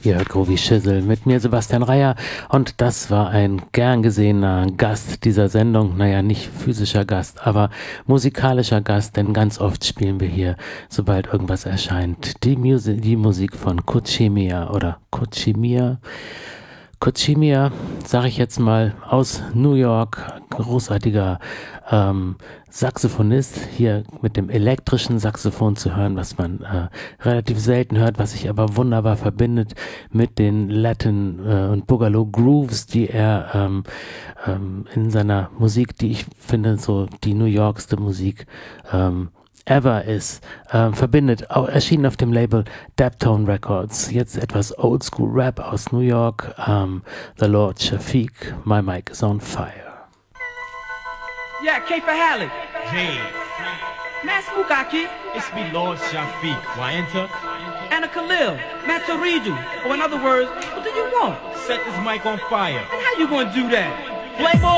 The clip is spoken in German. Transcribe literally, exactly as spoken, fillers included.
Ihr hört Groovy Schissel mit mir, Sebastian Reier, und das war ein gern gesehener Gast dieser Sendung. Naja, nicht physischer Gast, aber musikalischer Gast, denn ganz oft spielen wir hier, sobald irgendwas erscheint, die, Musi- die Musik von Kuchimia oder Kuchimia. Kuchimia, sage ich jetzt mal, aus New York, großartiger ähm, Saxophonist, hier mit dem elektrischen Saxophon zu hören, was man äh, relativ selten hört, was sich aber wunderbar verbindet mit den Latin äh, und Boogaloo Grooves, die er ähm, ähm, in seiner Musik, die ich finde so die New Yorkste Musik ähm, ever ist, ähm, verbindet, auch erschienen auf dem Label Daptone Records. Jetzt etwas Oldschool Rap aus New York, ähm, The Lord Shafiq, My Mic is on Fire. Yeah, K for Hallie. Jane, Mass Mukaki. it's me Lord Shafiq. Wyanta, Anna Khalil. Matt Taridu. Or in other words, what do you want? set this mic on fire. How you gonna do that? Flame on!